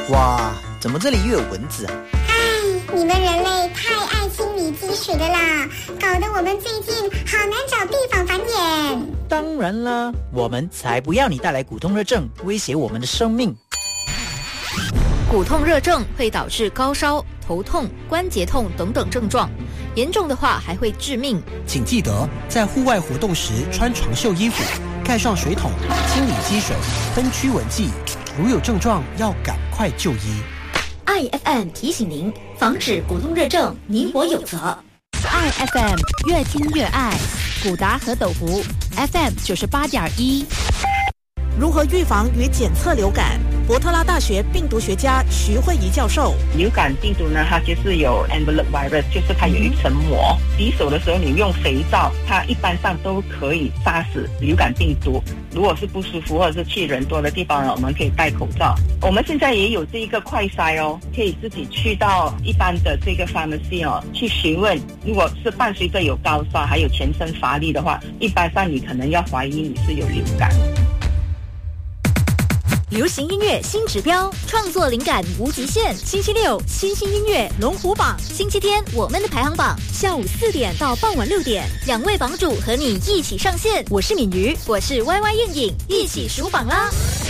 哇，怎么这里又有蚊子啊？ 你们人类太爱清理积水的啦，搞得我们最近好难找地方繁衍。 当然啦，我们才不要你带来骨痛热症，威胁我们的生命。 骨痛热症会导致高烧、头痛、关节痛等等症状，严重的话还会致命。 请记得在户外活动时穿长袖衣服，盖上水桶，清理积水，喷驱蚊剂。如有症状，要赶快就医。 IFM 提醒您，防止骨痛热症，你我有责。 IFM 越听越爱，古达和斗湖 FM 98.1。 如何预防与检测流感？伯特拉大学病毒学家徐慧仪教授， 流感病毒呢，它就是有 envelope virus， 就是它有一层膜。洗手的时候你用肥皂，它一般上都可以杀死流感病毒。如果是不舒服或者是去人多的地方呢，我们可以戴口罩。我们现在也有这一个快筛哦，可以自己去到一般的这个 pharmacy 哦，去询问。如果是伴随着有高烧还有全身乏力的话，一般上你可能要怀疑你是有流感。 流行音乐新指标，创作灵感无极限。星期六新兴音乐龙虎榜，星期天我们的排行榜，下午4点到傍晚6点，2位榜主和你一起上线。我是敏瑜，我是 YY 硬颖，一起数榜啦。